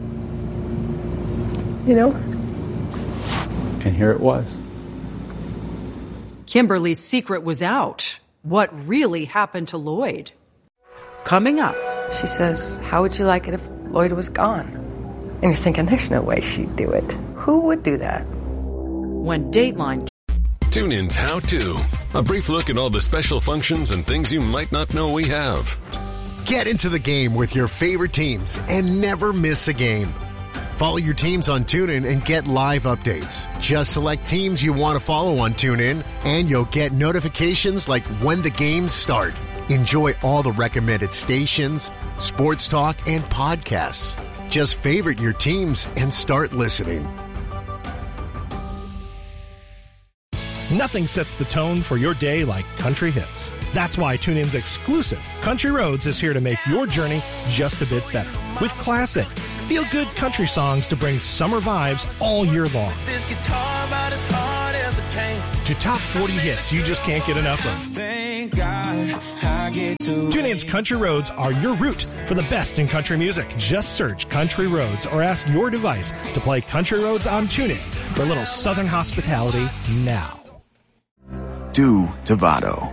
You know? And here it was. Kimberly's secret was out. What really happened to Lloyd? Coming up. She says, "How would you like it if Lloyd was gone?" And you're thinking, there's no way she'd do it. Who would do that? When Dateline. TuneIn's How To. A brief look at all the special functions and things you might not know we have. Get into the game with your favorite teams and never miss a game. Follow your teams on TuneIn and get live updates. Just select teams you want to follow on TuneIn, and you'll get notifications like when the games start. Enjoy all the recommended stations, sports talk, and podcasts. Just favorite your teams and start listening. Nothing sets the tone for your day like country hits. That's why TuneIn's exclusive Country Roads is here to make your journey just a bit better. With classic, feel-good country songs to bring summer vibes all year long. This guitar about as hard as it came. To top forty hits you just can't get enough of. Thank God I get to TuneIn's Country Roads are your route for the best in country music. Just search Country Roads or ask your device to play Country Roads on TuneIn for a little Southern hospitality now. Do Tavato.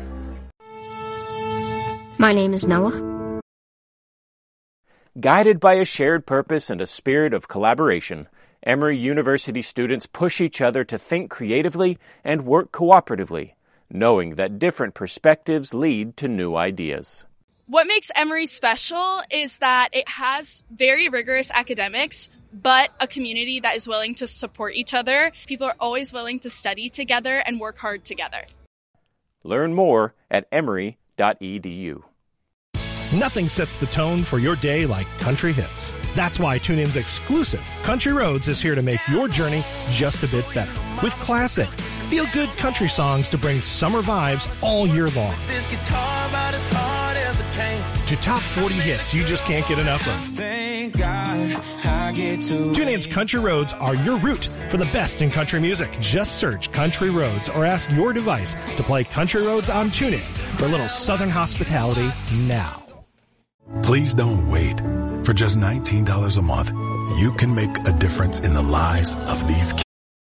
My name is Noah. Guided by a shared purpose and a spirit of collaboration, Emory University students push each other to think creatively and work cooperatively, knowing that different perspectives lead to new ideas. What makes Emory special is that it has very rigorous academics, but a community that is willing to support each other. People are always willing to study together and work hard together. Learn more at emory dot e d u. Nothing sets the tone for your day like country hits. That's why TuneIn's exclusive Country Roads is here to make your journey just a bit better. With classic, feel-good country songs to bring summer vibes all year long. This guitar about as hard as it came. To top forty hits you just can't get enough of. Thank God I get to TuneIn's Country Roads are your route for the best in country music. Just search Country Roads or ask your device to play Country Roads on TuneIn for a little Southern hospitality now. Please don't wait. For just nineteen dollars a month, you can make a difference in the lives of these kids.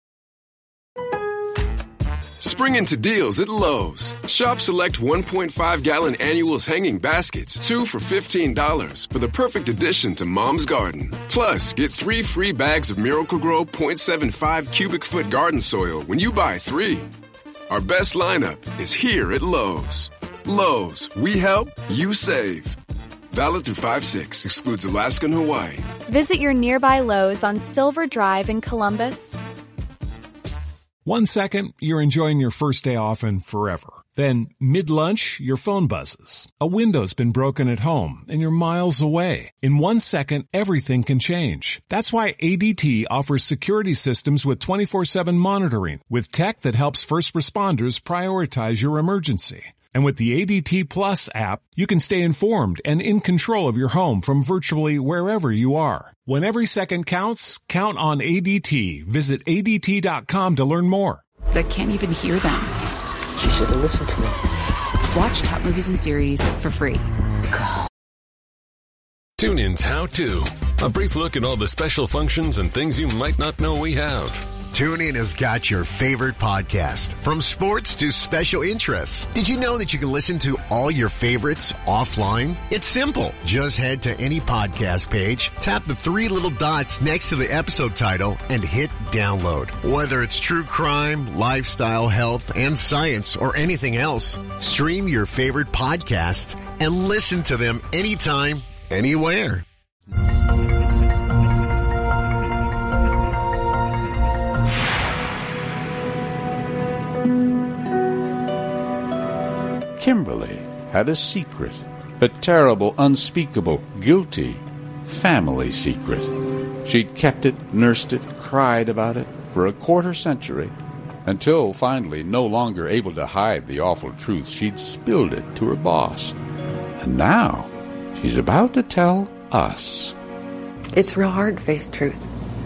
Spring into deals at Lowe's. Shop select one point five gallon annuals hanging baskets, two for fifteen dollars, for the perfect addition to Mom's Garden. Plus, get three free bags of Miracle-Gro point seven five cubic foot garden soil when you buy three. Our best lineup is here at Lowe's. Lowe's, we help, you save. Valid through five six. Excludes Alaska and Hawaii. Visit your nearby Lowe's on Silver Drive in Columbus. One second, you're enjoying your first day off and forever. Then, mid-lunch, your phone buzzes. A window's been broken at home, and you're miles away. In one second, everything can change. That's why A D T offers security systems with twenty-four seven monitoring, with tech that helps first responders prioritize your emergency. And with the A D T Plus app, you can stay informed and in control of your home from virtually wherever you are. When every second counts, count on A D T. Visit A D T dot com to learn more. I can't even hear them. She should have listened to me. Watch top movies and series for free. TuneIn's How To. A brief look at all the special functions and things you might not know we have. TuneIn has got your favorite podcast, from sports to special interests. Did you know that you can listen to all your favorites offline? It's simple. Just head to any podcast page, tap the three little dots next to the episode title, and hit download. Whether it's true crime, lifestyle, health, and science, or anything else, stream your favorite podcasts and listen to them anytime, anywhere. Kimberly had a secret, a terrible, unspeakable, guilty family secret. She'd kept it, nursed it, cried about it for a quarter century, until finally, no longer able to hide the awful truth, she'd spilled it to her boss. And now, she's about to tell us. It's real hard to face the truth.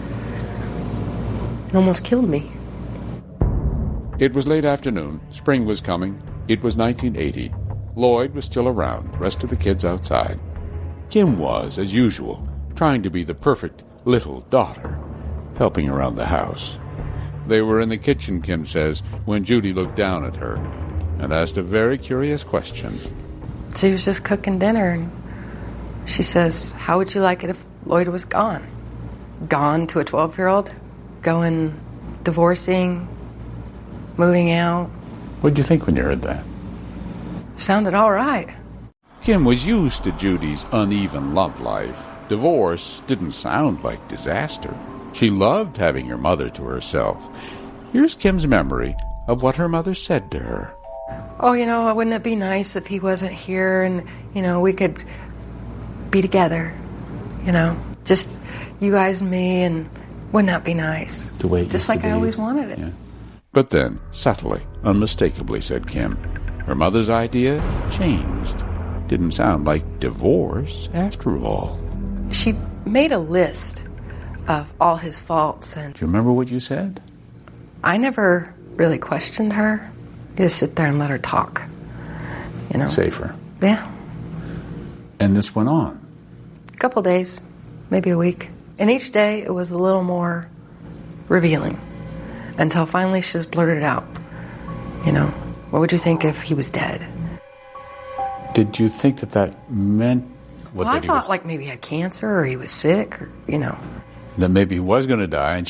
It almost killed me. It was late afternoon. Spring was coming. It was nineteen eighty. Lloyd was still around, rest of the kids outside. Kim was, as usual, trying to be the perfect little daughter, helping around the house. They were in the kitchen, Kim says, when Judy looked down at her and asked a very curious question. She was just cooking dinner, and she says, how would you like it if Lloyd was gone? Gone to a twelve-year-old? Going, divorcing, moving out? What'd you think when you heard that? Sounded all right. Kim was used to Judy's uneven love life. Divorce didn't sound like disaster. She loved having her mother to herself. Here's Kim's memory of what her mother said to her. Oh, you know, wouldn't it be nice if he wasn't here and, you know, we could be together? You know, just you guys and me, and wouldn't that be nice? The way it Just used like to I be. always wanted it. Yeah. But then, subtly, unmistakably, said Kim, her mother's idea changed. Didn't sound like divorce after all. She made a list of all his faults, and Do you remember what you said? I never really questioned her. You just sit there and let her talk. You know? Safer. Yeah. And this went on. A couple days, maybe a week. And each day it was a little more revealing. Until finally she just blurted it out. You know, what would you think if he was dead? Did you think that that meant what Well, I that he thought was, like maybe he had cancer or he was sick or, you know. that maybe he was going to die, and